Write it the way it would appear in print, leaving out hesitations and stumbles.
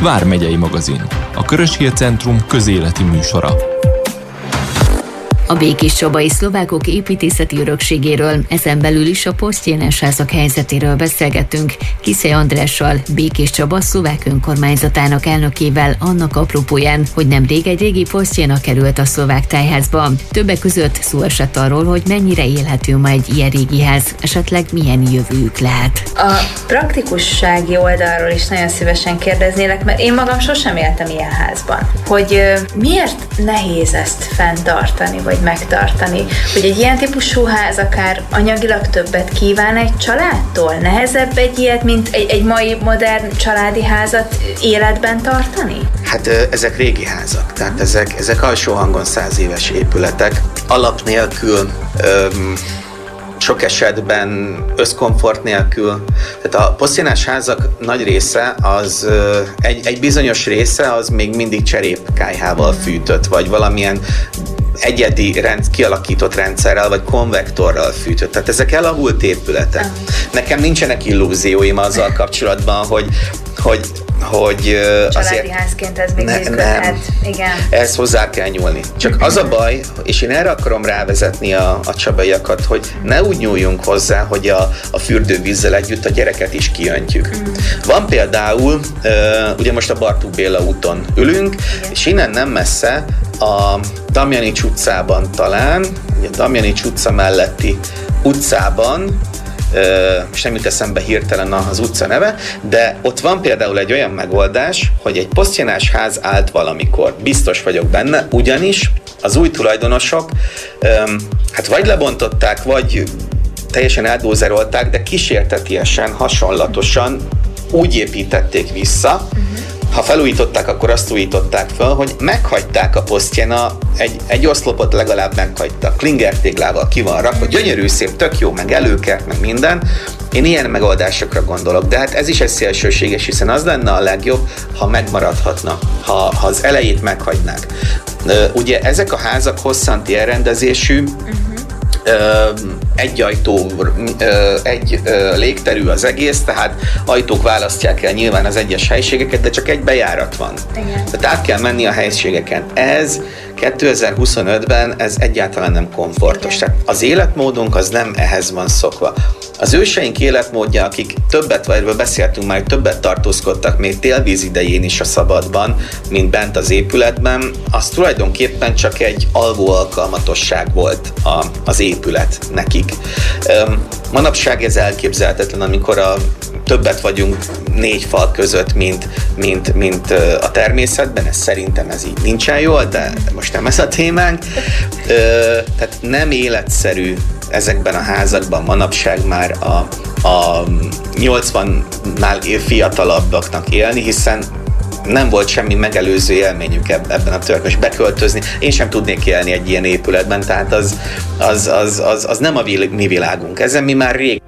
Vármegyei magazin, a Körös-Hír Centrum közéleti műsora. A békéscsabai szlovákok építészeti örökségéről, ezen belül is a posztjénes házak helyzetéről beszélgettünk Kiszely Andrással, Békéscsaba szlovák önkormányzatának elnökével annak apropóján, hogy nemrég egy régi posztjéna került a szlovák tájházba. Többek között szó esett arról, hogy mennyire élhető ma egy ilyen régi ház, esetleg milyen jövőjük lehet. A praktikussági oldalról is nagyon szívesen kérdeznélek, mert én magam sosem éltem ilyen házban. Hogy miért nehéz ezt fenntartani, vagy megtartani, hogy egy ilyen típusú ház akár anyagilag többet kíván egy családtól? Nehezebb egy ilyet, mint egy mai modern családi házat életben tartani? Hát ezek régi házak, tehát ezek alsó hangon 100 éves épületek, alap nélkül, sok esetben összkomfort nélkül. Tehát a posztjénás házak nagy része, az egy bizonyos része az még mindig cserépkályhával fűtött, vagy valamilyen egyedi kialakított rendszerrel, vagy konvektorral fűtött. Tehát ezek elavult épületek. Nekem nincsenek illúzióim azzal kapcsolatban, hogy családi házként ez még működhet. Igen. Ehhez hozzá kell nyúlni. Csak az a baj, és én erre akarom rávezetni a csabaiakat, hogy ne úgy nyúljunk hozzá, hogy a fürdővízzel együtt a gyereket is kiöntjük. Van például, ugye most a Bartók Béla úton ülünk, és innen nem messze a Damjanics utcában talán, ugye a Damjanics utca melletti utcában, most nem jut eszembe hirtelen az utca neve, de ott van például egy olyan megoldás, hogy egy posztjénás ház állt valamikor. Biztos vagyok benne, ugyanis az új tulajdonosok hát vagy lebontották, vagy teljesen eldózerolták, de kísértetiesen, hasonlatosan úgy építették vissza, ha felújították, akkor azt újították fel, hogy meghagyták a posztjéna, egy oszlopot legalább meghagytak, klingertéglával ki van rakva, gyönyörű szép, tök jó, meg előkert, meg minden. Én ilyen megoldásokra gondolok, de hát ez is egy szélsőséges, hiszen az lenne a legjobb, ha megmaradhatna, ha az elejét meghagynák. Ugye ezek a házak hosszanti elrendezésű, egy ajtó, egy légterű az egész, tehát ajtók választják el nyilván az egyes helységeket, de csak egy bejárat van. Igen. Tehát át kell menni a helységeken. Ez 2025-ben ez egyáltalán nem komfortos. Igen. Tehát az életmódunk az nem ehhez van szokva. Az őseink életmódja, akik többet, vagy erről beszéltünk már, többet tartózkodtak még télvíz idején is a szabadban, mint bent az épületben, az tulajdonképpen csak egy alvó alkalmatosság volt az épület nekik. Manapság ez elképzelhetetlen, amikor többet vagyunk 4 fal között, mint a természetben, szerintem ez így nincsen jól, de most nem ez a témánk. Tehát nem életszerű ezekben a házakban manapság már a 80-nál fiatalabbaknak élni, élni, hiszen nem volt semmi megelőző élményük ebben a törökös beköltözni. Én sem tudnék élni egy ilyen épületben, tehát az nem a mi világunk. Ezen mi már rég